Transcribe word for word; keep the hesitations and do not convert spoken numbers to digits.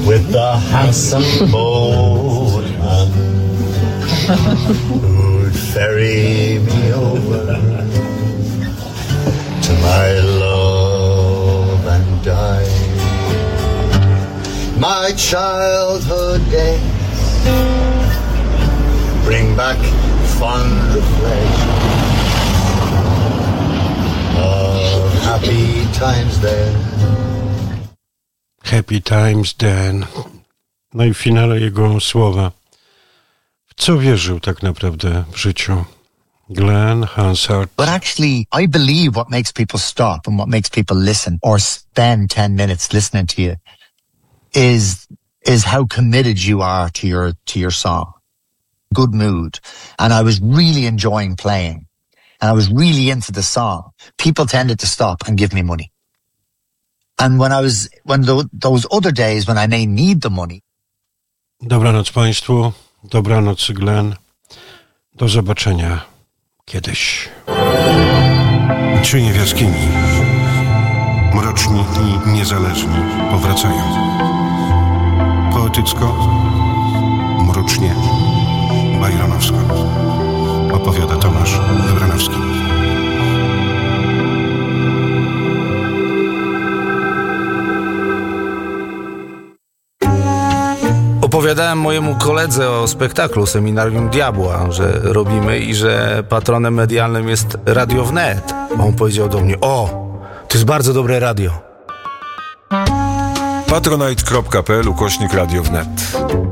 with the handsome boatman who'd ferry me over to my love and die. My childhood days bring back fond reflections of happy times then. Happy times then. No i w finale jego słowa. W co wierzył tak naprawdę w życiu Glenn Hansard? But actually, I believe what makes people stop and what makes people listen or spend ten minutes listening to you is is how committed you are to your to your song. Good mood. And I was really enjoying playing. And I was really into the song. People tended to stop and give me money. And when I was, when th- those other days when I may need the money. Dobranoc Państwu. Dobranoc Glenn. Do zobaczenia kiedyś. Trzy niewiaskini. Mroczni i niezależni powracają. Poetycko, mrocznie, bajronowsko. Opowiada Tomasz Wybranowski. Opowiadałem mojemu koledze o spektaklu Seminarium Diabła, że robimy i że patronem medialnym jest Radio Wnet. On powiedział do mnie: o, to jest bardzo dobre radio. patronite kropka p l ukośnik Radio Wnet.